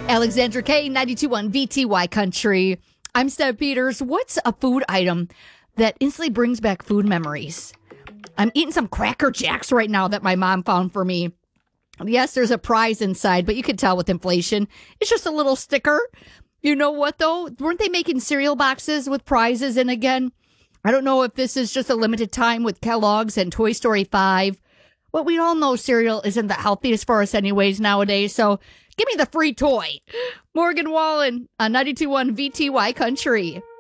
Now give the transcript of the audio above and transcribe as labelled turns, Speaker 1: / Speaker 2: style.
Speaker 1: Alexandra K, 92.1 VTY Country. I'm Steph Peters. What's a food item that instantly brings back food memories? I'm eating some Cracker Jacks right now that my mom found for me. Yes, there's a prize inside, but you can tell with inflation. It's just a little sticker. You know what, though? Weren't they making cereal boxes with prizes in again? I don't know if this is just a limited time with Kellogg's and Toy Story 5. But we all know cereal isn't the healthiest for us anyways nowadays, so give me the free toy. Morgan Wallen on 92.1 VTY Country.